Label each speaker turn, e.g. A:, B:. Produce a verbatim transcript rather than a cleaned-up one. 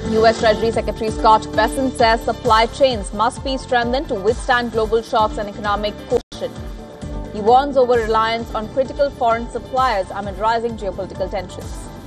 A: U S Treasury Secretary Scott Bessent says supply chains must be strengthened to withstand global shocks and economic caution. He warns over reliance on critical foreign suppliers amid rising geopolitical tensions.